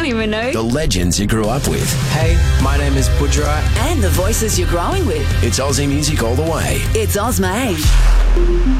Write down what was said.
don't even know. The legends you grew up with. Hey, my name is Budra. And the voices you're growing with. It's Aussie music all the way. It's Ozmade.